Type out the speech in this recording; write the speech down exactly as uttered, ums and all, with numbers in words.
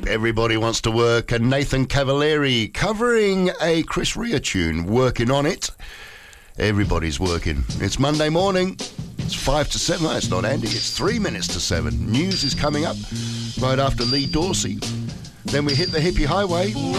Yep, Everybody Wants to Work, and Nathan Cavalieri covering a Chris Rea tune, Working on It. Everybody's working. It's Monday morning. It's five to seven. No, it's not, Andy. It's three minutes to seven. News is coming up right after Lee Dorsey. Then we hit the hippie highway.